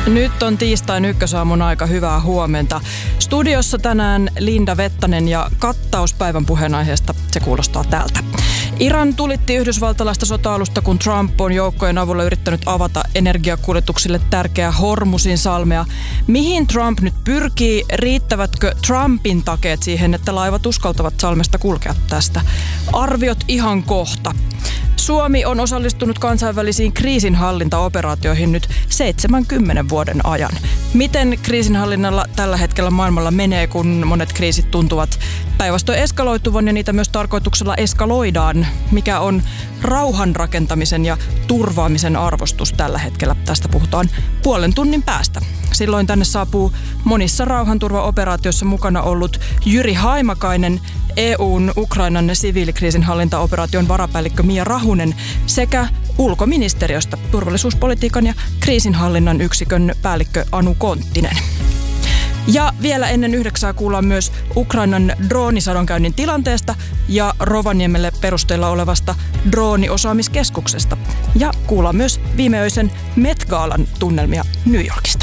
Nyt on tiistain ykkösaamun aika, hyvää huomenta. Studiossa tänään Linda Vettanen ja kattauspäivän puheenaiheesta se kuulostaa tältä. Iran tulitti yhdysvaltalaista sota-alusta, kun Trump on joukkojen avulla yrittänyt avata energiakuljetuksille tärkeää Hormuzin salmea. Mihin Trump nyt pyrkii? Riittävätkö Trumpin takeet siihen, että laivat uskaltavat salmesta kulkea tästä? Arviot ihan kohta. Suomi on osallistunut kansainvälisiin kriisinhallintaoperaatioihin nyt 70 vuoden ajan. Miten kriisinhallinnalla tällä hetkellä maailmalla menee, kun monet kriisit tuntuvat päinvastoin eskaloituvan ja niitä myös tarkoituksella eskaloidaan? Mikä on rauhan rakentamisen ja turvaamisen arvostus tällä hetkellä? Tästä puhutaan puolen tunnin päästä. Silloin tänne saapuu monissa rauhanturvaoperaatioissa mukana ollut Jyri Haimakainen, EU:n Ukrainan siviilikriisinhallintaoperaation varapäällikkö Mia Rahunen sekä ulkoministeriöstä turvallisuuspolitiikan ja kriisinhallinnan yksikön päällikkö Anu Konttinen. Ja vielä ennen 9 kuullaan myös Ukrainan droonisadonkäynnin tilanteesta ja Rovaniemelle perusteilla olevasta drooniosaamiskeskuksesta. Ja kuullaan myös viimeöisen Met Galan tunnelmia New Yorkista.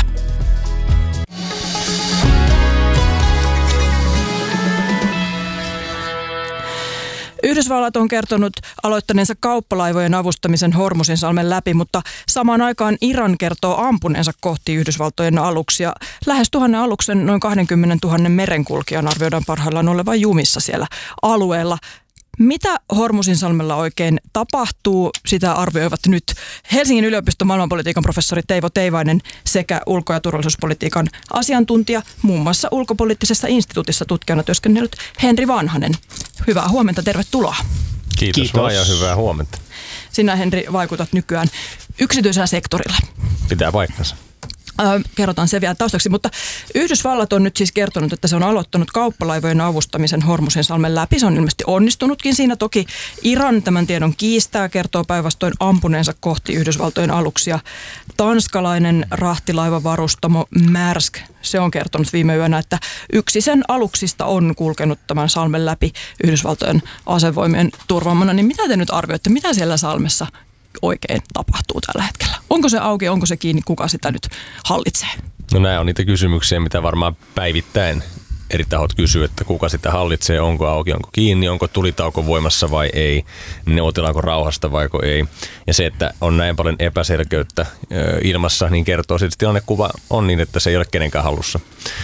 Yhdysvallat on kertonut aloittaneensa kauppalaivojen avustamisen Hormuzin salmen läpi, mutta samaan aikaan Iran kertoo ampuneensa kohti Yhdysvaltojen aluksia. Lähes 1000 aluksen noin 20 000 merenkulkijan arvioidaan parhaillaan olevan jumissa siellä alueella. Mitä Hormuzin salmella oikein tapahtuu, sitä arvioivat nyt Helsingin yliopiston maailmanpolitiikan professori Teivo Teivainen sekä ulko- ja turvallisuuspolitiikan asiantuntija, muun muassa ulkopoliittisessa instituutissa tutkijana työskennellyt Henri Vanhanen. Hyvää huomenta, tervetuloa. Kiitos vaan ja hyvää huomenta. Sinä, Henri, vaikutat nykyään yksityisellä sektorilla. Pitää paikkansa. Kerrotaan se vielä taustaksi, mutta Yhdysvallat on nyt siis kertonut, että se on aloittanut kauppalaivojen avustamisen Hormuzin salmen läpi. Se on ilmeisesti onnistunutkin siinä. Toki Iran tämän tiedon kiistää, kertoo päinvastoin ampuneensa kohti Yhdysvaltojen aluksia. Tanskalainen rahtilaivavarustamo Maersk, se on kertonut viime yönä, että yksi sen aluksista on kulkenut tämän salmen läpi Yhdysvaltojen asevoimien turvaamana. Niin mitä te nyt arvioitte, mitä siellä salmessa oikein tapahtuu tällä hetkellä? Onko se auki, onko se kiinni, kuka sitä nyt hallitsee? No nämä on niitä kysymyksiä, mitä varmaan päivittäin eri tahot kysyy, että kuka sitä hallitsee, onko auki, onko kiinni, onko tulitauko voimassa vai ei, neuvotellaanko rauhasta vaiko ei. Ja se, että on näin paljon epäselkeyttä ilmassa, niin kertoo siitä, että tilannekuva on niin, että se ei ole kenenkään hallussa.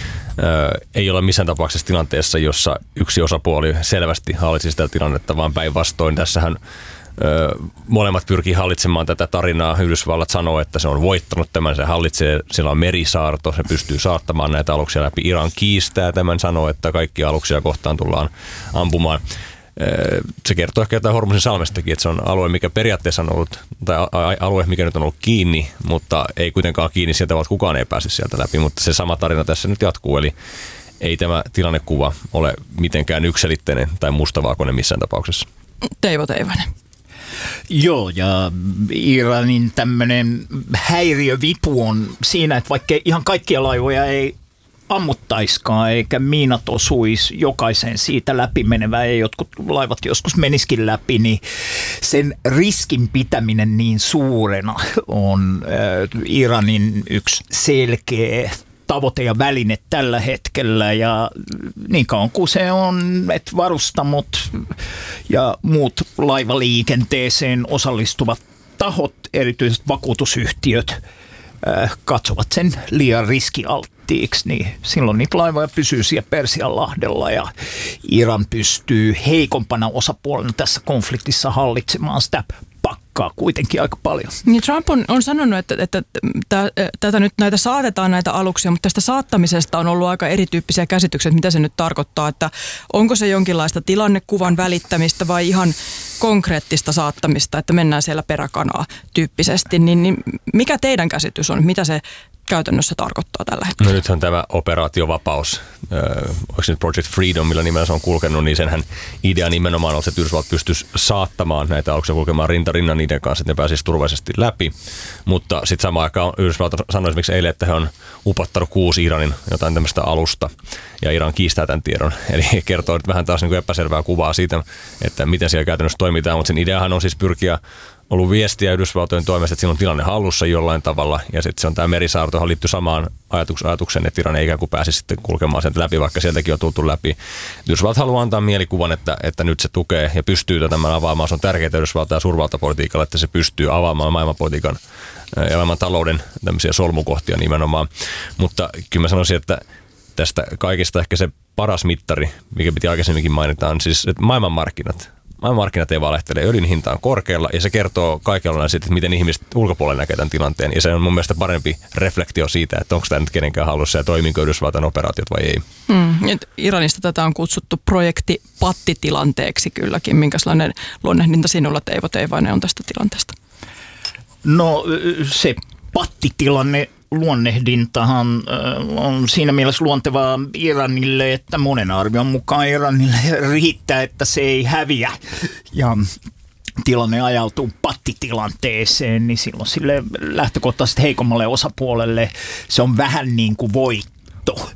Ei ole missään tapauksessa tilanteessa, jossa yksi osapuoli selvästi hallitsi sitä tilannetta, vaan päinvastoin tässähän molemmat pyrkii hallitsemaan tätä tarinaa. Yhdysvallat sanoo, että se on voittanut tämän, se hallitsee, siellä on merisaarto, se pystyy saattamaan näitä aluksia läpi. Iran kiistää tämän, sanoo, että kaikkia aluksia kohtaan tullaan ampumaan. Se kertoo ehkä jotain Hormuzin salmestakin, että se on alue, mikä periaatteessa on ollut, tai alue, mikä nyt on ollut kiinni, mutta ei kuitenkaan kiinni sieltä, vaan kukaan ei pääse sieltä läpi. Mutta se sama tarina tässä nyt jatkuu, eli ei tämä tilannekuva ole mitenkään yksiselitteinen tai mustavalkoinen missään tapauksessa. Teivo Teivainen. Joo, ja Iranin tämmöinen häiriövipu on siinä, että vaikka ihan kaikkia laivoja ei ammuttaiskaan eikä miinat osuisi jokaisen siitä läpi menevää ja jotkut laivat joskus meniskin läpi, niin sen riskin pitäminen niin suurena on Iranin yksi selkeä tavoite ja väline tällä hetkellä, ja niin kauan kuin se on, että varustamot ja muut laivaliikenteeseen osallistuvat tahot, erityisesti vakuutusyhtiöt, katsovat sen liian riskialttiiksi, niin silloin niitä laivoja pysyy siellä Persianlahdella ja Iran pystyy heikompana osapuolena tässä konfliktissa hallitsemaan sitä pakkaa kuitenkin aika paljon. Niin Trump on sanonut, että tätä nyt näitä saatetaan näitä aluksia, mutta tästä saattamisesta on ollut aika erityyppisiä käsityksiä, että mitä se nyt tarkoittaa, että onko se jonkinlaista tilannekuvan välittämistä vai ihan konkreettista saattamista, että mennään siellä peräkanaa tyyppisesti, niin mikä teidän käsitys on, mitä se käytännössä tarkoittaa tällä hetkellä? No nythän tämä operaatiovapaus, onko se nyt Project Freedom, millä nimellä se on kulkenut, niin senhän idea nimenomaan on, että Yhdysvallat pystyisi saattamaan näitä aluksia kulkemaan rinnan niiden kanssa, että ne pääsisi turvallisesti läpi. Mutta sitten samaan aikaan Yhdysvallat sanoi esimerkiksi eilen, että he on upottanut 6 Iranin jotain tämmöistä alusta, ja Iran kiistää tämän tiedon. Eli kertoo nyt vähän taas niin kuin epäselvää kuvaa siitä, että miten siellä käytännössä toimitaan, mutta sen ideahan on siis pyrkiä ollut viestiä Yhdysvaltojen toimesta, että siinä on tilanne hallussa jollain tavalla, ja sitten se on tämä merisaarto, johon liittyy samaan ajatukseen, että Iran ei ikään kuin pääsi sitten kulkemaan sieltä läpi, vaikka sieltäkin on tultu läpi. Yhdysvallat haluaa antaa mielikuvan, että nyt se tukee ja pystyy tämän avaamaan. Se on tärkeää Yhdysvaltain ja suurvaltapolitiikalla, että se pystyy avaamaan maailmanpolitiikan ja maailman talouden tämmöisiä solmukohtia nimenomaan. Mutta kyllä mä sanoisin, että tästä kaikista ehkä se paras mittari, mikä piti aikaisemminkin mainita, on siis että maailmanmarkkinat. Maailmanmarkkinat ei valehtele, öljyn hinta on korkealla ja se kertoo kaikenlailla siitä, että miten ihmiset ulkopuolella näkee tämän tilanteen. Ja se on mun mielestä parempi reflektio siitä, että onko tämä nyt kenenkään hallussa ja toimiiko Yhdysvaltain operaatiot vai ei. Nyt Iranista tätä on kutsuttu projekti pattitilanteeksi kylläkin. Minkälainen luonnehdinta sinulla Teivo Teivainen on tästä tilanteesta? No se pattitilanne luonnehdintahan on siinä mielessä luontevaa Iranille, että monen arvion mukaan Iranille riittää, että se ei häviä ja tilanne ajautuu pattitilanteeseen, niin silloin sille lähtökohtaisesti heikommalle osapuolelle se on vähän niin kuin voitto.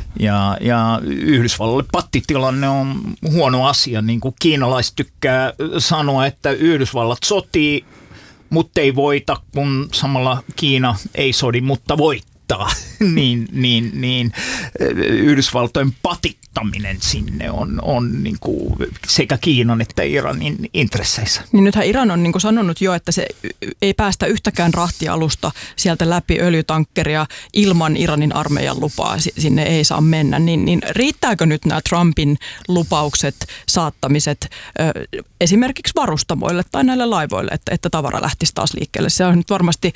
Ja Yhdysvalloille pattitilanne on huono asia, niin kuin kiinalaiset tykkää sanoa, että Yhdysvallat sotii, mutta ei voita, kun samalla Kiina ei sodi, mutta voittaa. niin Yhdysvaltojen patittaminen sinne on niin kuin sekä Kiinan että Iranin intresseissä. Niin nythän Iran on niin kuin sanonut jo, että se ei päästä yhtäkään rahtialusta sieltä läpi öljytankkeria ilman Iranin armeijan lupaa. Sinne ei saa mennä. Niin riittääkö nyt nämä Trumpin lupaukset, saattamiset esimerkiksi varustamoille tai näille laivoille, että tavara lähtisi taas liikkeelle? Se on nyt varmasti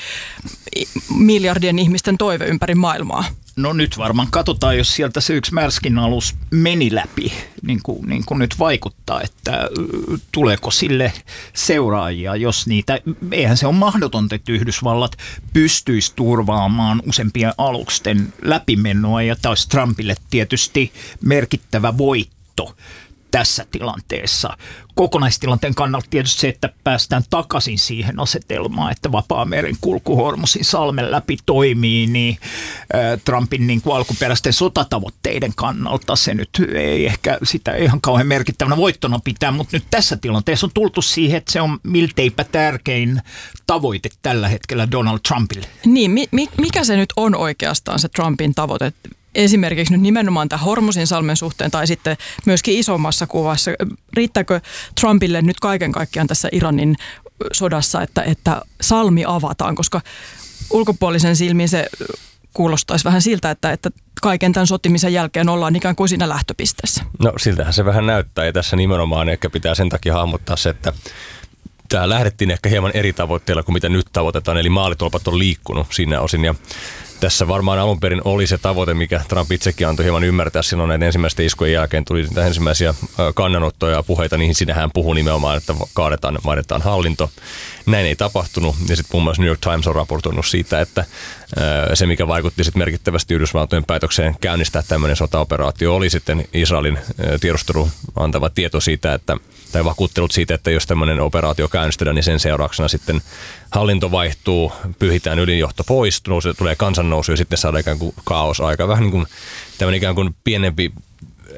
miljardien ihmisten toive ympäri maailmaa. No nyt varmaan katsotaan, jos sieltä se yksi Märskin alus meni läpi, niin kuin nyt vaikuttaa, että tuleeko sille seuraajia, jos niitä, eihän se ole mahdotonta, että Yhdysvallat pystyisi turvaamaan useampien alusten läpimenoa, ja taas Trumpille tietysti merkittävä voitto tässä tilanteessa. Kokonaistilanteen kannalta tietysti se, että päästään takaisin siihen asetelmaan, että vapaa-meren kulku Hormuzin salmen läpi toimii, niin Trumpin niin kuin alkuperäisten sotatavoitteiden kannalta se nyt ei ehkä sitä ihan kauhean merkittävänä voittona pitää, mutta nyt tässä tilanteessa on tultu siihen, että se on milteipä tärkein tavoite tällä hetkellä Donald Trumpille. Niin, mikä se nyt on oikeastaan se Trumpin tavoite? Esimerkiksi nyt nimenomaan tämän Hormuzin salmen suhteen tai sitten myöskin isommassa kuvassa. Riittääkö Trumpille nyt kaiken kaikkiaan tässä Iranin sodassa, että salmi avataan, koska ulkopuolisen silmin se kuulostaisi vähän siltä, että kaiken tämän sotimisen jälkeen ollaan ikään kuin siinä lähtöpisteessä. No siltähän se vähän näyttää ja tässä nimenomaan ehkä pitää sen takia hahmottaa se, että tämä lähdettiin ehkä hieman eri tavoitteilla kuin mitä nyt tavoitetaan, eli maalitolpat on liikkunut siinä osin ja tässä varmaan alun perin oli se tavoite, mikä Trump itsekin antoi hieman ymmärtää silloin näiden ensimmäisten iskujen jälkeen. Tuli niitä ensimmäisiä kannanottoja ja puheita, niihin sinähän puhui nimenomaan, että vaihdetaan hallinto. Näin ei tapahtunut ja sitten muun muassa New York Times on raportoinut siitä, että se mikä vaikutti sitten merkittävästi Yhdysvaltojen päätökseen käynnistää tämmöinen sotaoperaatio oli sitten Israelin tiedustelu antava tieto siitä, tai vakuuttelut siitä, että jos tämmöinen operaatio käynnistetään, niin sen seurauksena sitten hallinto vaihtuu, pyhitään ylinjohto pois, tulee kansannousu ja sitten saadaan ikään kuin kaos aika. Vähän niin kuin tämmöinen ikään kuin pienempi